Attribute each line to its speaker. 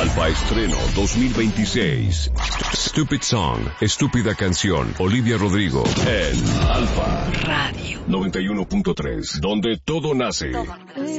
Speaker 1: Alfa Estreno 2026. Stupid Song, Estúpida Canción, Olivia Rodrigo, en Alfa Radio 91.3, donde todo nace.